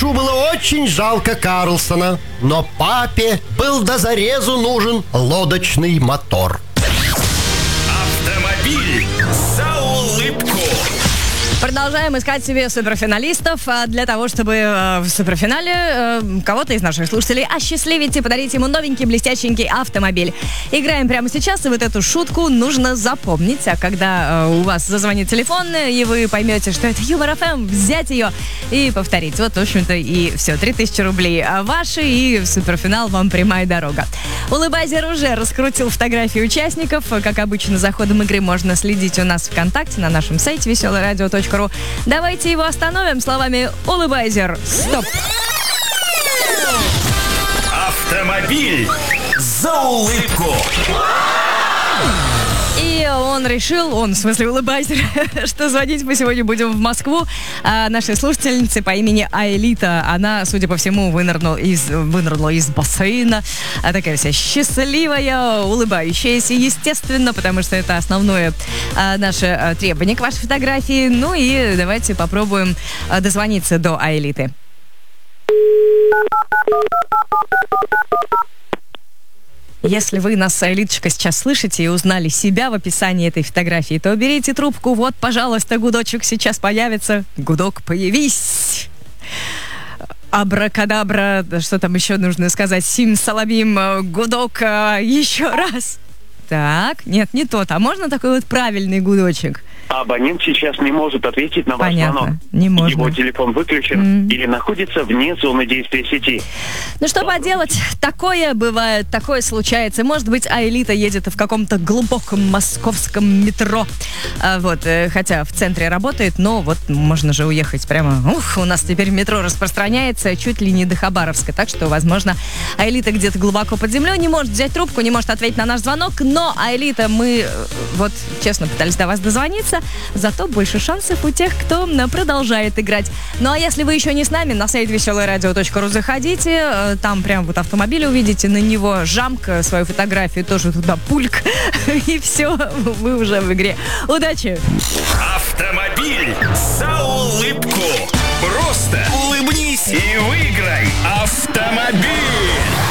малышу было очень жалко Карлсона, но папе был до зарезу нужен лодочный мотор. Автомобиль за улыбку. Продолжаем искать себе суперфиналистов для того, чтобы в суперфинале кого-то из наших слушателей осчастливить и подарить ему новенький блестященький автомобиль. Играем прямо сейчас, и вот эту шутку нужно запомнить. А когда у вас зазвонит телефон, и вы поймете, что это Юмор ФМ, взять ее и повторить. Вот, в общем-то, и все. 3000 рублей ваши, и в суперфинал вам прямая дорога. Улыбайзер уже раскрутил фотографии участников. Как обычно, за ходом игры можно следить у нас ВКонтакте, на нашем сайте веселорадио.ру. Давайте его остановим словами «Улыбайзер, стоп». Автомобиль за улыбку. И он решил, в смысле Улыбайзер, что звонить мы сегодня будем в Москву. Нашей слушательнице по имени Аэлита. Она, судя по всему, вынырнула из бассейна. Такая вся счастливая, улыбающаяся, естественно, потому что это основное наше требование к вашей фотографии. Ну и давайте попробуем дозвониться до Аэлиты. Если вы нас, Аэлиточка, сейчас слышите и узнали себя в описании этой фотографии, то берите трубку. Вот, пожалуйста, гудочек сейчас появится. Гудок, появись. Абракадабра, что там еще нужно сказать? Сим-салабим, гудок, еще раз. Так, нет, не тот. А можно такой вот правильный гудочек? Абонент сейчас не может ответить на ваш звонок. Не можно. Его телефон выключен или находится вне зоны действия сети. Ну что поделать, такое бывает, такое случается. Может быть, Аэлита едет в каком-то глубоком московском метро. Хотя в центре работает, но вот можно же уехать прямо. У нас теперь метро распространяется чуть ли не до Хабаровска. Так что, возможно, Аэлита где-то глубоко под землей, не может взять трубку, не может ответить на наш звонок. Но, Аэлита, мы честно пытались до вас дозвониться. Зато больше шансов у тех, кто продолжает играть. Ну а если вы еще не с нами, на сайт веселорадио.ру заходите. Там прям вот автомобиль увидите, на него жамка, свою фотографию, тоже туда пульк. И все, вы уже в игре. Удачи! Автомобиль за улыбку. Просто улыбнись и выиграй автомобиль.